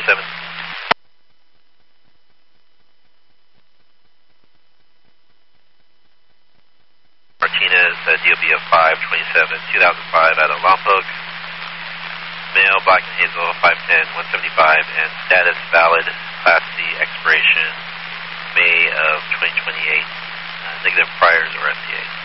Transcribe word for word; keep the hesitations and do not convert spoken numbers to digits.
seven. Martinez, uh, D O B of five twenty-seven, two thousand five out of Lompoc. Male, black and hazel, five ten, one seventy-five, and status valid, Class C expiration, May of twenty twenty-eight. Uh, negative priors or F T A.